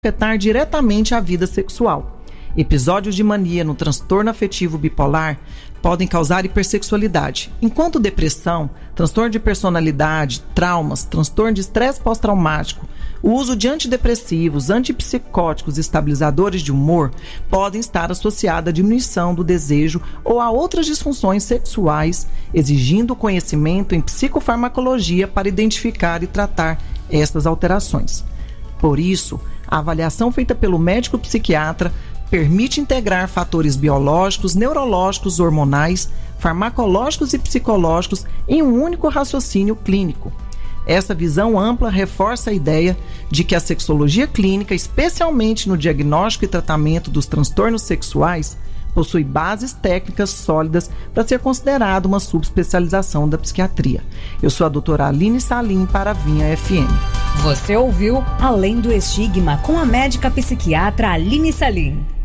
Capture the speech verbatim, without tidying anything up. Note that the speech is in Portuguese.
afetar diretamente a vida sexual. Episódios de mania no transtorno afetivo bipolar podem causar hipersexualidade, enquanto depressão, transtorno de personalidade, traumas, transtorno de estresse pós-traumático, o uso de antidepressivos, antipsicóticos e estabilizadores de humor podem estar associados à diminuição do desejo ou a outras disfunções sexuais, exigindo conhecimento em psicofarmacologia para identificar e tratar essas alterações. Por isso, a avaliação feita pelo médico psiquiatra permite integrar fatores biológicos, neurológicos, hormonais, farmacológicos e psicológicos em um único raciocínio clínico. Essa visão ampla reforça a ideia de que a sexologia clínica, especialmente no diagnóstico e tratamento dos transtornos sexuais, possui bases técnicas sólidas para ser considerada uma subespecialização da psiquiatria. Eu sou a doutora Aline Salim para a Vinha F M. Você ouviu Além do Estigma com a médica psiquiatra Aline Salim.